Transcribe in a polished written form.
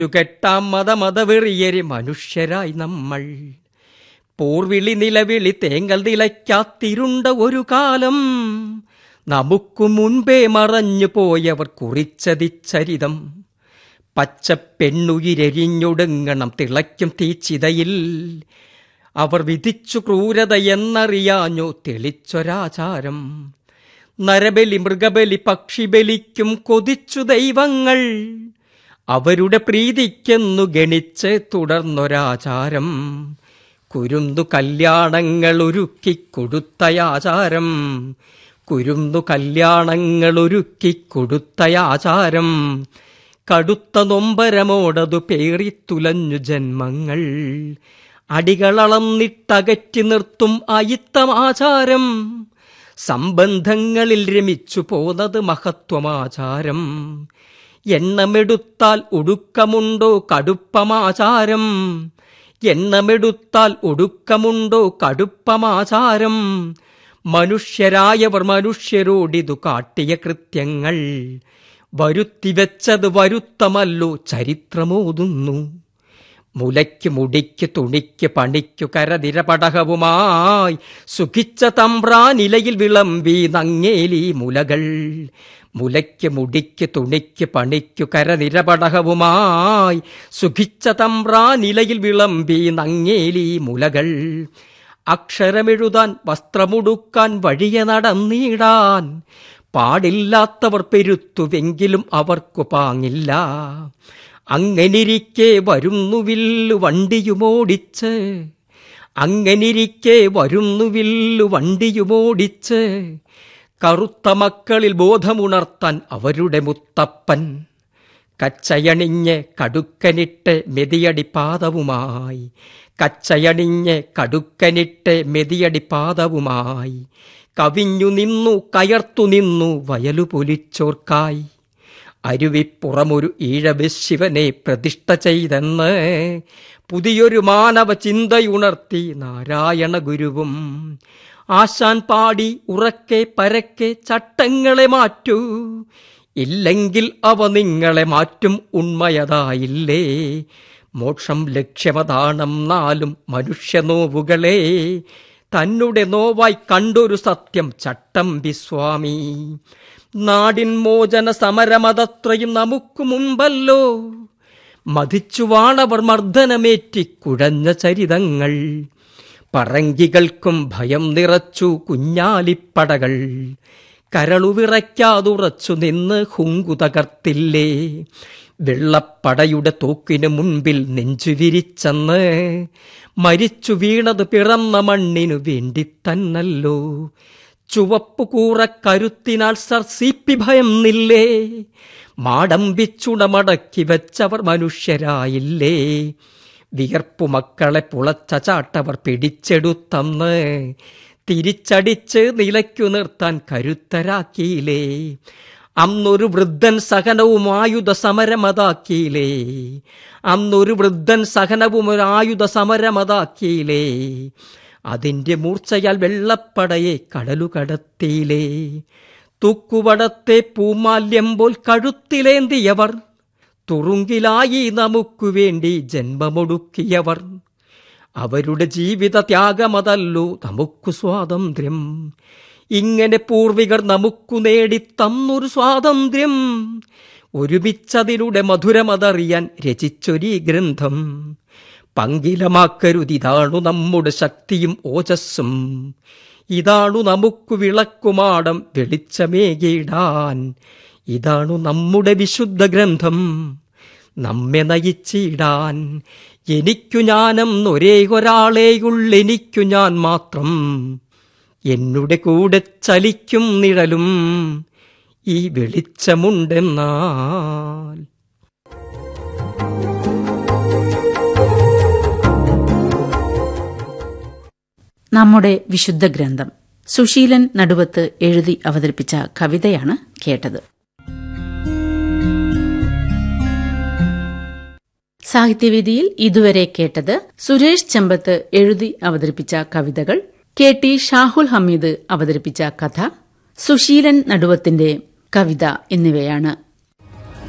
കെട്ടാം മതമതവെറിയരി മനുഷ്യരായി നമ്മൾ. പോർവിളി നിലവിളി തേങ്ങൽ നിലയ്ക്കാത്തിരുണ്ട ഒരു കാലം, നമുക്കു മുൻപേ മറഞ്ഞു പോയവർ കുറിച്ചതിച്ചരിതം. പച്ചപ്പെണ്ണുയിരെരിഞ്ഞൊടുങ്ങണം തിളയ്ക്കും തീച്ചിതയിൽ, അവർ വിധിച്ചു ക്രൂരതയെന്നറിയാഞ്ഞു തെളിച്ചൊരാചാരം. നരബലി മൃഗബലി പക്ഷിബലിക്കും കൊതിച്ചു ദൈവങ്ങൾ, അവരുടെ പ്രീതിക്കെന്നു ഗണിച്ച് തുടർന്നൊരാചാരം. കുരുന്നു കല്യാണങ്ങൾ ഒരുക്കിക്കൊടുത്തയാചാരം, കുരുന്നു കല്യാണങ്ങൾ ഒരുക്കിക്കൊടുത്തയാചാരം. കടുത്ത നൊമ്പരമോടതു പേറിത്തുലഞ്ഞു ജന്മങ്ങൾ, അടികളളന്നിട്ടകറ്റി നിർത്തും അയിത്തമാചാരം. സംബന്ധങ്ങളിൽ രമിച്ചു പോന്നത് മഹത്വമാചാരം. എണ്ണമെടുത്താൽ ഒടുക്കമുണ്ടോ കടുപ്പമാചാരം, എണ്ണമെടുത്താൽ ഒടുക്കമുണ്ടോ കടുപ്പമാചാരം. മനുഷ്യരായവർ മനുഷ്യരോടിതു കാട്ടിയ കൃത്യങ്ങൾ, വരുത്തിവെച്ചത് വരുത്തമല്ലോ ചരിത്രമോതുന്നു. മുലയ്ക്ക് മുടിക്ക് തുണിക്ക് പണിക്കു കരതിരപടകവുമായി സുഖിച്ച തമ്പ്രാനിലയിൽ വിളമ്പി നങ്ങേലി മുലകൾ. മുലയ്ക്ക് മുടിക്ക് തുണിക്ക് പണിക്കു കരനിരപടകവുമായി സുഖിച്ച തമ്പ്രാനിലയിൽ വിളമ്പി നങ്ങേലി മുലകൾ. അക്ഷരമെഴുതാൻ വസ്ത്രമുടുക്കാൻ വഴിയെ നടന്നിടാൻ പാടില്ലാത്തവർ പെരുത്തുവെങ്കിലും അവർക്കു പാങ്ങില്ല. അങ്ങനിരിക്കെ വരുന്നു വില്ലു വണ്ടിയുമോടിച്ച്, അങ്ങനിരിക്കെ വരുന്നു വില്ലു വണ്ടിയുമോടിച്ച്. കറുത്ത മക്കളിൽ ബോധമുണർത്താൻ അവരുടെ മുത്തപ്പൻ, കച്ചയണിഞ്ഞ് കടുക്കനിട്ട് മെതിയടിപ്പാദവുമായി, കച്ചയണിഞ്ഞ് കടുക്കനിട്ട് മെതിയടിപ്പാദവുമായി. കവിഞ്ഞു നിന്നു കയർത്തു നിന്നു വയലു പൊലിച്ചോർക്കായി. അരുവിപ്പുറമൊരു ഈഴവശിവനെ പ്രതിഷ്ഠ ചെയ്തെന്ന് പുതിയൊരു മാനവ ചിന്തയുണർത്തി നാരായണ ഗുരുവും. ആശാൻ പാടി ഉറക്കെ പരക്കെ ചട്ടങ്ങളെ മാറ്റൂ, ഇല്ലെങ്കിൽ അവ നിങ്ങളെ മാറ്റും ഉണ്മയതായില്ലേ. മോക്ഷം ലക്ഷ്യമതാണം നാലും മനുഷ്യനോവുകളെ, തന്നെ നോവായി കണ്ടൊരു സത്യം ചട്ടമ്പിസ്വാമി. നാടിൻ മോചന സമരമതത്രയും നമുക്കു മുമ്പല്ലോ, മതിച്ചുവാണവർ മർദ്ദനമേറ്റി കുഴഞ്ഞ ചരിതങ്ങൾ. പറങ്കികൾക്കും ഭയം നിറച്ചു കുഞ്ഞാലിപ്പടകൾ, കരളുവിറയ്ക്കാതുറച്ചു നിന്ന് ഹുങ്കു തകർത്തില്ലേ. വെള്ളപ്പടയുടെ തോക്കിനു മുൻപിൽ നെഞ്ചുവിരിച്ചെന്ന് മരിച്ചു വീണത് പിറന്ന മണ്ണിനു വേണ്ടിത്തന്നല്ലോ. ചുവപ്പു കൂറ കരുത്തിനാൽ സർ സിപി ഭയന്നില്ലേ. മാടമ്പിച്ചുടമടക്കി വെച്ചവർ മനുഷ്യരായില്ലേ. വിയർപ്പു മക്കളെ പുളച്ച ചാട്ടവർ പിടിച്ചെടുത്തന്ന് തിരിച്ചടിച്ച് നിലയ്ക്കു നിർത്താൻ കരുത്തരാക്കിയില്ലേ. അന്നൊരു വൃദ്ധൻ സഹനവും ആയുധ സമരമതാക്കിയില്ലേ. അന്നൊരു വൃദ്ധൻ സഹനവും ഒരു ആയുധ സമരമതാക്കിയില്ലേ. അതിന്റെ മൂർച്ചയാൽ വെള്ളപ്പടയെ കടലു കടത്തിയില്ലേ. തൂക്കുവടത്തെ പൂമാല്യം പോൽ കഴുത്തിലേന്തിയവർ, തുറുങ്കിലായി നമുക്കു വേണ്ടി ജന്മമൊടുക്കിയവർ. അവരുടെ ജീവിത ത്യാഗമതല്ലോ നമുക്കു സ്വാതന്ത്ര്യം. ഇങ്ങനെ പൂർവികർ നമുക്കു നേടിത്തന്നൊരു സ്വാതന്ത്ര്യം. ഒരുമിച്ചതിലൂടെ മധുരമതറിയാൻ രചിച്ചൊരീ ഗ്രന്ഥം. പങ്കിലമാക്കരുതിതാണു നമ്മുടെ ശക്തിയും ഓജസ്സും. ഇതാണു നമുക്കു വിളക്കുമാടം വെളിച്ചമേകിടാൻ. ഇതാണു നമ്മുടെ വിശുദ്ധ ഗ്രന്ഥം നമ്മെ നയിച്ചിടാൻ. എനിക്കു ഞാനെന്നൊരേ ഒരാളേയുള്ളെനിക്കു ഞാൻ മാത്രം. എന്നുടെ കൂടെ ചലിക്കും നിഴലും ഈ വെളിച്ചമുണ്ടെന്നാൽ. നമ്മുടെ വിശുദ്ധ ഗ്രന്ഥം സുശീലൻ നടുവത്ത് എഴുതി അവതരിപ്പിച്ച കവിതയാണ് കേട്ടത്. സാഹിത്യവേദിയിൽ ഇതുവരെ കേട്ടത് സുരേഷ് ചെമ്പത്ത് എഴുതി അവതരിപ്പിച്ച കവിതകൾ, KT ഷാഹുൽ ഹമീദ് അവതരിപ്പിച്ച കഥ, സുശീലൻ നടുവത്തിന്റെ കവിത എന്നിവയാണ്